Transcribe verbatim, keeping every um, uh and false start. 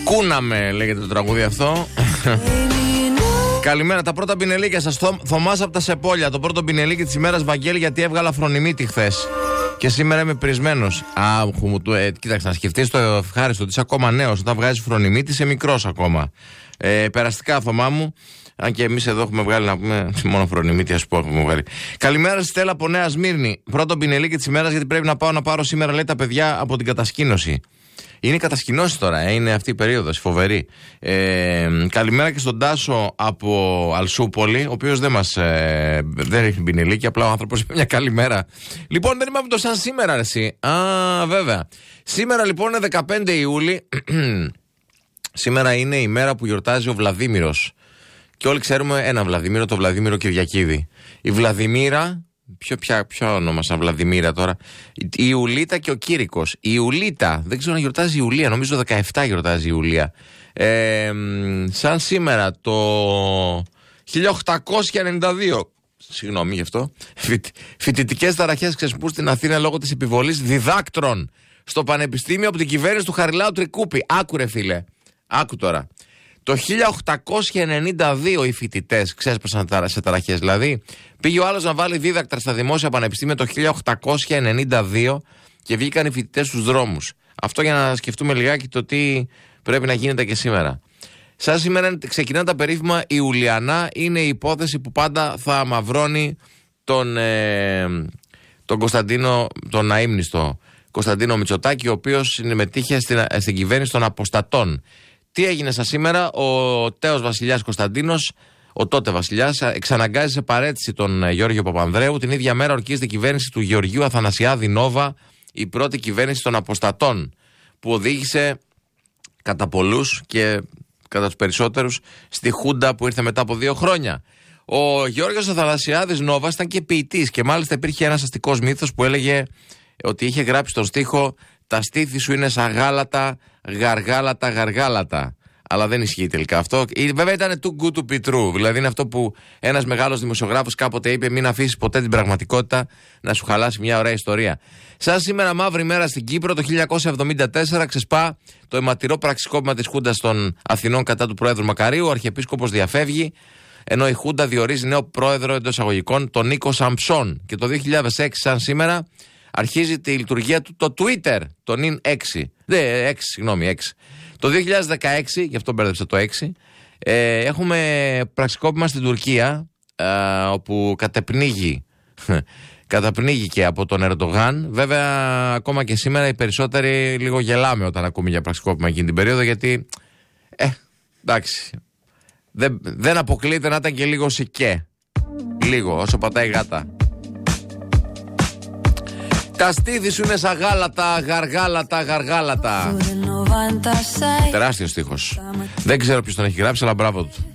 Κούναμε, λέγεται το τραγούδι αυτό. Καλημέρα, τα πρώτα πινελίκια σας. Θωμάς από τα Σεπόλια. Το πρώτο πινελίκι της ημέρας, Βαγγέλη, γιατί έβγαλα φρονιμίτη χθες. Και σήμερα είμαι πρισμένος. Α, ε, κοίταξε, να σκεφτείς το ευχάριστο ότι είσαι ακόμα νέος. Όταν βγάζεις φρονιμίτη, είσαι μικρός ακόμα. Ε, περαστικά, Θωμά μου. Αν και εμείς εδώ έχουμε βγάλει, να πούμε, μόνο φρονιμίτη, ας πούμε, έχουμε βγάλει. Καλημέρα, Στέλλα από Νέα Σμύρνη. Πρώτο πινελίκι της ημέρας, γιατί πρέπει να πάω να πάρω σήμερα, λέει, τα παιδιά από την κατασκήνωση. Είναι κατασκηνώσει τώρα, ε, είναι αυτή η περίοδος, φοβερή. Ε, καλημέρα και στον Τάσο από Αλσούπολη, ο οποίος δεν μας ε, δεν ρίχνει πινελίκι, απλά ο άνθρωπος είπε μια καλημέρα. Λοιπόν, δεν είπαμε το σαν σήμερα, εσύ. Α, βέβαια. Σήμερα λοιπόν είναι δεκαπέντε Ιούλη. Σήμερα είναι η μέρα που γιορτάζει ο Βλαδίμηρος. Και όλοι ξέρουμε ένα Βλαδίμηρο, το Βλαδίμηρο Κυριακίδη. Η Βλαδιμίρα. Ποιο, ποια, ποιο όνομα σαν Βλαδιμίρα τώρα. Η Ιουλίτα και ο Κήρικος. Η Ιουλίτα, δεν ξέρω να γιορτάζει η Ιουλία, νομίζω δεκαεπτά γιορτάζει η Ιουλία. Ε, σαν σήμερα το χίλια οκτακόσια ενενήντα δύο, συγγνώμη γι' αυτό, φοιτητικές ταραχές ξεσπούν στην Αθήνα λόγω της επιβολής διδάκτρων στο Πανεπιστήμιο από την κυβέρνηση του Χαριλάου Τρικούπη. Άκου ρε φίλε, άκου τώρα. Το χίλια οκτακόσια ενενήντα δύο οι φοιτητές ξέσπασαν σε ταραχές. Δηλαδή, πήγε ο άλλος να βάλει δίδακτρα στα δημόσια πανεπιστήμια το χίλια οκτακόσια ενενήντα δύο και βγήκαν οι φοιτητές στους δρόμους. Αυτό για να σκεφτούμε λιγάκι το τι πρέπει να γίνεται και σήμερα. Σαν σήμερα ξεκινά τα περίφημα Ιουλιανά, είναι η υπόθεση που πάντα θα αμαυρώνει τον, ε, τον Κωνσταντίνο, τον αείμνηστο Κωνσταντίνο Μητσοτάκη, ο οποίος συμμετείχε στην, στην κυβέρνηση των αποστατών. Τι έγινε σαν σήμερα, ο τέος βασιλιάς Κωνσταντίνος, ο τότε βασιλιάς, εξαναγκάζει σε παρέτηση τον Γιώργιο Παπανδρέου. Την ίδια μέρα ορκίζεται η κυβέρνηση του Γεωργίου Αθανασιάδη Νόβα, η πρώτη κυβέρνηση των αποστατών, που οδήγησε κατά πολλούς και κατά τους περισσότερους στη Χούντα που ήρθε μετά από δύο χρόνια. Ο Γιώργος Αθανασιάδης Νόβας ήταν και ποιητής και μάλιστα υπήρχε ένας αστικός μύθος που έλεγε ότι είχε γράψει τον στίχο «Τα στήθη σου είναι σαν γάλατα, γαργάλατα, γαργάλατα». Αλλά δεν ισχύει τελικά αυτό. Βέβαια ήταν too good to be true. Δηλαδή είναι αυτό που ένας μεγάλος δημοσιογράφος κάποτε είπε: μην αφήσεις ποτέ την πραγματικότητα να σου χαλάσει μια ωραία ιστορία. Σαν σήμερα, μαύρη μέρα στην Κύπρο, το χίλια εννιακόσια εβδομήντα τέσσερα ξεσπά το αιματηρό πραξικόπημα της Χούντας των Αθηνών κατά του Προέδρου Μακαρίου. Ο Αρχιεπίσκοπος διαφεύγει, ενώ η Χούντα διορίζει νέο πρόεδρο εντός εισαγωγικών, τον Νίκο Σαμψόν. Και το δύο χιλιάδες έξι, σαν σήμερα, αρχίζει τη λειτουργία του το Twitter, το νυν έξι. Δεν, έξι, συγγνώμη, έξι. Το δύο χιλιάδες δεκαέξι, γι' αυτό μπέρδεψα το έξι, ε, έχουμε πραξικόπημα στην Τουρκία, ε, όπου κατεπνίγει, καταπνίγηκε από τον Ερντογάν. Βέβαια, ακόμα και σήμερα οι περισσότεροι λίγο γελάμε όταν ακούμε για πραξικόπημα εκείνη την περίοδο, γιατί, ε, εντάξει, δεν, δεν αποκλείεται να ήταν και λίγο σικέ. Λίγο, όσο πατάει γάτα. Τα στήθη σου είναι σαν γάλατα, γαργάλατα, γαργάλατα. Τεράστιος στίχος. Δεν ξέρω ποιος τον έχει γράψει, αλλά μπράβο του.